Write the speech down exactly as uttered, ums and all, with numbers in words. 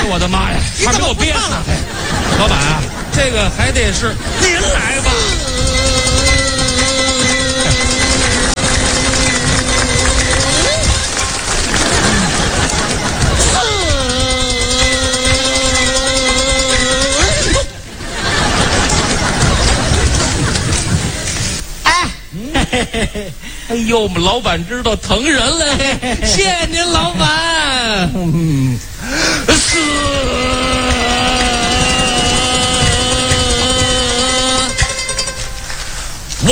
哎呦我的妈呀！ 你怎么不唱了？ 老板啊，这个还得是您来吧。哎呦，我们老板知道疼人了，谢谢您，老板。嗯，是。